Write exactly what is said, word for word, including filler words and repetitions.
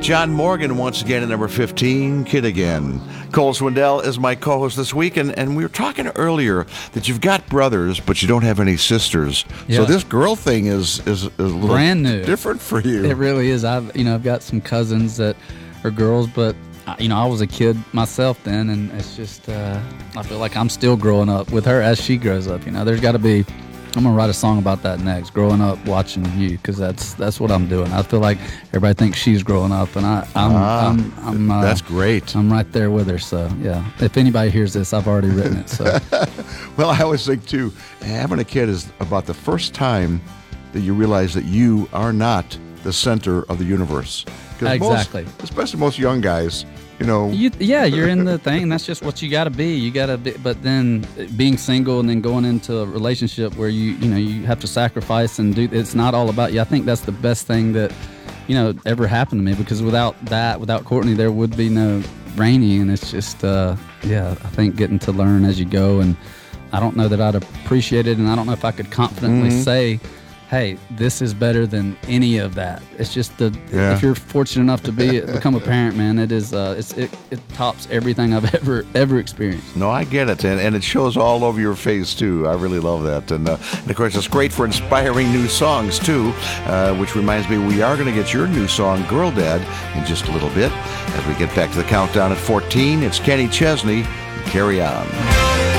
John Morgan once again at number fifteen, Kid Again. Cole Swindell is my co-host this week, and, and we were talking earlier that you've got brothers, but you don't have any sisters. Yeah. So this girl thing is, is, is a little brand new, different for you. It really is. I've you know I've got some cousins that are girls, but you know I was a kid myself then, and it's just uh, I feel like I'm still growing up with her as she grows up. You know, there's got to be. I'm gonna write a song about that next. Growing up watching you, because that's that's what I'm doing. I feel like everybody thinks she's growing up, and I I'm ah, I'm, I'm uh, that's great. I'm right there with her. So yeah, if anybody hears this, I've already written it. So well, I always think too, having a kid is about the first time that you realize that you are not the center of the universe. Exactly. Most, especially most young guys. You know, you, yeah, you're in the thing. That's just what you got to be. You got to be. But then being single and then going into a relationship where you, you know, you have to sacrifice and do. It's not all about you. I think that's the best thing that, you know, ever happened to me. Because without that, without Courtney, there would be no Rainey. And it's just, uh, yeah, I think getting to learn as you go. And I don't know that I'd appreciate it, and I don't know if I could confidently mm-hmm. say, hey, this is better than any of that. It's just the yeah. if you're fortunate enough to be become a parent, man, it is uh, it's, it it tops everything I've ever ever experienced. No, I get it, and and it shows all over your face too. I really love that, and, uh, and of course it's great for inspiring new songs too. Uh, which reminds me, we are going to get your new song, "Girl Dad," in just a little bit as we get back to the countdown at fourteen. It's Kenny Chesney. Carry On.